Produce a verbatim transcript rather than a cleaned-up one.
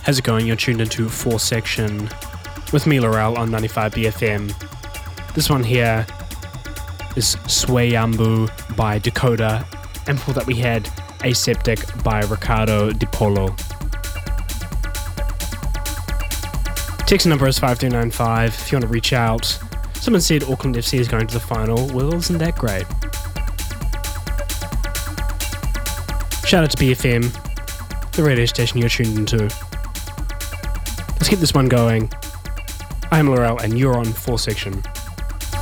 How's it going? You're tuned into Four Section with me, Laurel, on ninety-five B F M. This one here is Swayambu by Dakota, and before that we had Aseptic by Ricardo Di Polo. Text number is five three nine five if you want to reach out. Someone said Auckland F C is going to the final. Well, isn't that great? Shout out to B F M, the radio station you're tuned into. Let's keep this one going. I'm Laurel and you're on Four Section.